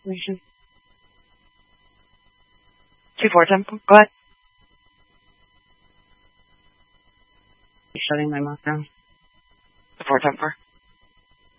information. 2-4-10. Go ahead. Shutting my mouth down. 4-10-4.